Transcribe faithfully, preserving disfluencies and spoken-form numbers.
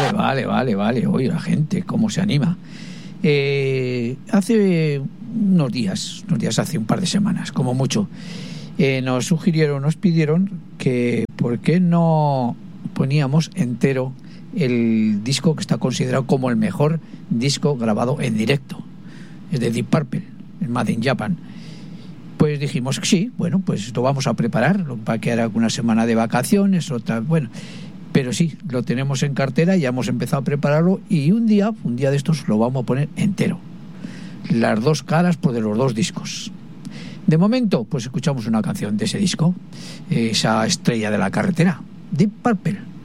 vale, vale, vale, vale. Oye, la gente, cómo se anima. Eh, hace unos días, unos días, hace un par de semanas, como mucho, eh, nos sugirieron, nos pidieron que por qué no poníamos entero el disco que está considerado como el mejor disco grabado en directo, es de Deep Purple, el Made in Japan. Pues dijimos que sí, bueno, pues lo vamos a preparar, va a quedar alguna semana de vacaciones, otra, bueno, pero sí, lo tenemos en cartera, ya hemos empezado a prepararlo y un día, un día de estos lo vamos a poner entero, las dos caras pues, de los dos discos. De momento, pues escuchamos una canción de ese disco, esa estrella de la carretera, Deep Purple.